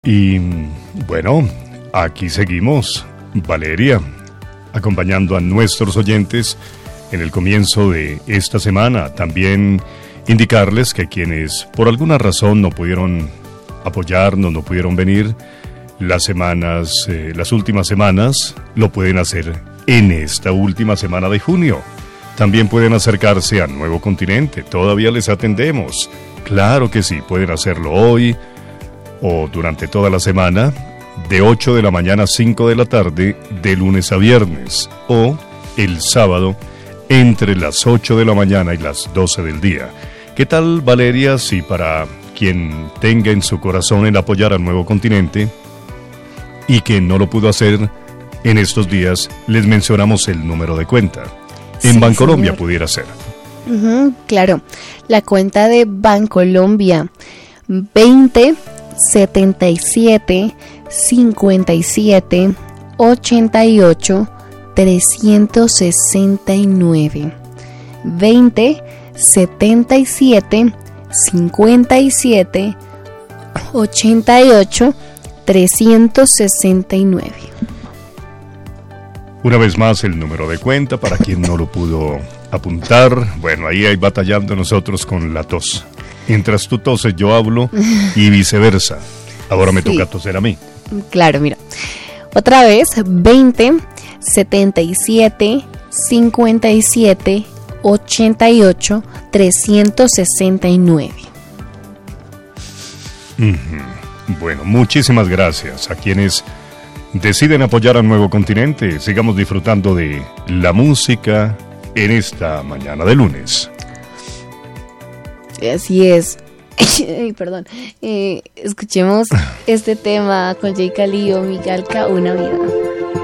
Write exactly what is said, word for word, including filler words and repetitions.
Y bueno, aquí seguimos, Valeria, acompañando a nuestros oyentes en el comienzo de esta semana. También indicarles que quienes por alguna razón no pudieron apoyarnos, no pudieron venir las semanas, eh, las últimas semanas, lo pueden hacer en esta última semana de junio. También pueden acercarse a Nuevo Continente, todavía les atendemos. Claro que sí, pueden hacerlo hoy o durante toda la semana, de ocho de la mañana a cinco de la tarde, de lunes a viernes, o el sábado, entre las ocho de la mañana y las doce del día. ¿Qué tal, Valeria, si para quien tenga en su corazón el apoyar al Nuevo Continente y que no lo pudo hacer en estos días, les mencionamos el número de cuenta? En Sí, Bancolombia señor. pudiera ser. Ujú, claro, la cuenta de Bancolombia veinte setenta y siete cincuenta y siete ochenta y ocho trescientos sesenta y nueve. veinte setenta y siete cincuenta y siete ochenta y ocho trescientos sesenta y nueve. Una vez más el número de cuenta para quien no lo pudo apuntar. Bueno, ahí hay batallando nosotros con la tos. Mientras tú toses yo hablo y viceversa. Ahora me Sí. toca toser a mí. Claro, mira. Otra vez, veinte setenta y siete cincuenta y siete ochenta y ocho trescientos sesenta y nueve. Ujú. Bueno, muchísimas gracias a quienes deciden apoyar a Nuevo Continente. Sigamos disfrutando de la música en esta mañana de lunes. Así es. Ay, perdón. Eh, escuchemos este tema con Jay Calillo, Migalka, Una Vida.